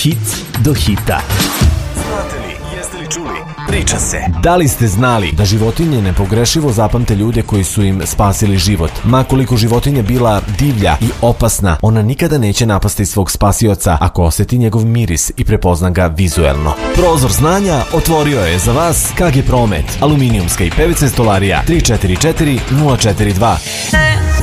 hit do hita. Znate li, jeste li čuli? Priča se. Da li ste znali da životinje nepogrešivo zapamte ljude koji su im spasili život? Ma koliko životinja bila divlja i opasna, ona nikada neće napasti svog spasioca ako osjeti njegov miris i prepozna ga vizuelno. Prozor znanja otvorio je za vas KG Promet, aluminijumska i PVC stolarija 344 042.